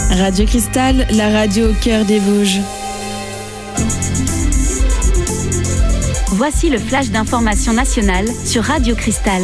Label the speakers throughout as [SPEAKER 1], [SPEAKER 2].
[SPEAKER 1] Radio Cristal, la radio au cœur des Vosges.
[SPEAKER 2] Voici le flash d'information nationale sur Radio Cristal.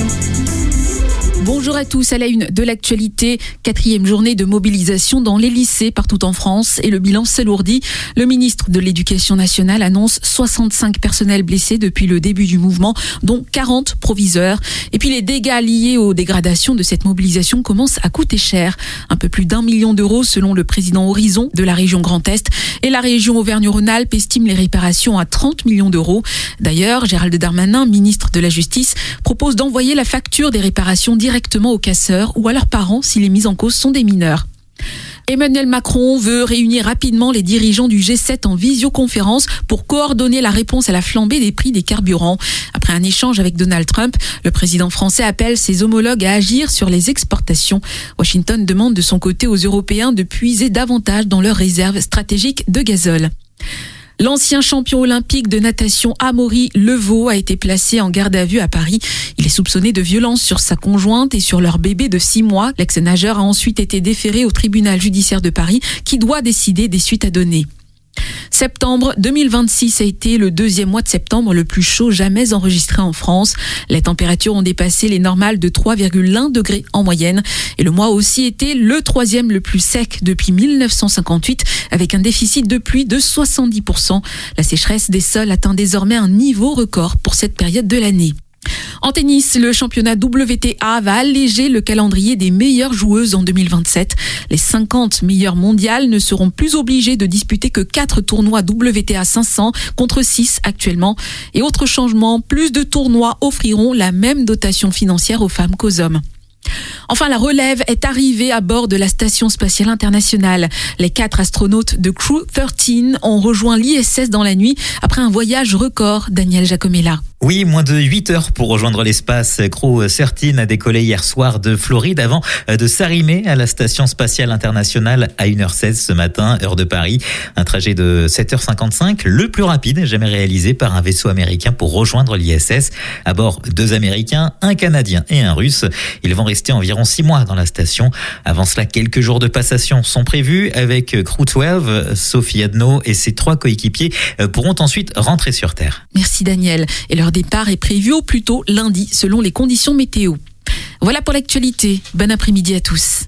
[SPEAKER 3] Bonjour à tous, à la une de l'actualité, 4e journée de mobilisation dans les lycées partout en France et le bilan s'alourdit. Le ministre de l'Éducation nationale annonce 65 personnels blessés depuis le début du mouvement, dont 40 proviseurs. Et puis les dégâts liés aux dégradations de cette mobilisation commencent à coûter cher. Un peu plus d'1 million d'euros selon le président Horizon de la région Grand Est. Et la région Auvergne-Rhône-Alpes estime les réparations à 30 millions d'euros. D'ailleurs, Gérald Darmanin, ministre de la Justice, propose d'envoyer la facture des réparations directement aux casseurs ou à leurs parents si les mises en cause sont des mineurs. Emmanuel Macron veut réunir rapidement les dirigeants du G7 en visioconférence pour coordonner la réponse à la flambée des prix des carburants. Après un échange avec Donald Trump, le président français appelle ses homologues à agir sur les exportations. Washington demande de son côté aux Européens de puiser davantage dans leurs réserves stratégiques de gazole. L'ancien champion olympique de natation Amaury Levaux a été placé en garde à vue à Paris. Il est soupçonné de violence sur sa conjointe et sur leur bébé de 6 mois. L'ex-nageur a ensuite été déféré au tribunal judiciaire de Paris qui doit décider des suites à donner. Septembre 2026 a été le 2e mois de septembre le plus chaud jamais enregistré en France. Les températures ont dépassé les normales de 3,1 degrés en moyenne. Et le mois a aussi été le 3e le plus sec depuis 1958 avec un déficit de pluie de 70%. La sécheresse des sols atteint désormais un niveau record pour cette période de l'année. En tennis, le championnat WTA va alléger le calendrier des meilleures joueuses en 2027. Les 50 meilleures mondiales ne seront plus obligées de disputer que 4 tournois WTA 500 contre 6 actuellement. Et autre changement, plus de tournois offriront la même dotation financière aux femmes qu'aux hommes. Enfin, la relève est arrivée à bord de la Station spatiale internationale. Les 4 astronautes de Crew 13 ont rejoint l'ISS dans la nuit après un voyage record. Daniel Giacomella.
[SPEAKER 4] Oui, moins de 8 heures pour rejoindre l'espace. Crew 13 a décollé hier soir de Floride avant de s'arrimer à la Station spatiale internationale à 1h16 ce matin, heure de Paris. Un trajet de 7h55, le plus rapide jamais réalisé par un vaisseau américain pour rejoindre l'ISS. À bord, 2 Américains, un Canadien et un Russe. Ils vont rester environ 6 mois dans la station. Avant cela, quelques jours de passation sont prévus avec Crew 12. Sophie Adno et ses 3 coéquipiers pourront ensuite rentrer sur Terre.
[SPEAKER 3] Merci Daniel. Et leur départ est prévu au plus tôt lundi selon les conditions météo. Voilà pour l'actualité. Bon après-midi à tous.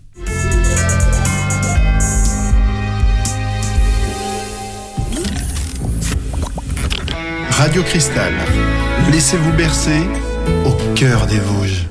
[SPEAKER 5] Radio Cristal. Laissez-vous bercer au cœur des Vosges.